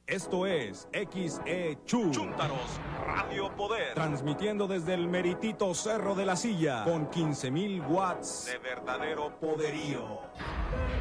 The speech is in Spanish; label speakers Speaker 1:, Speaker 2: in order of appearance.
Speaker 1: Esto es XECHU
Speaker 2: Chúntaros Radio Poder,
Speaker 1: transmitiendo desde el meritito Cerro de la Silla con 15,000 watts
Speaker 2: de verdadero poderío.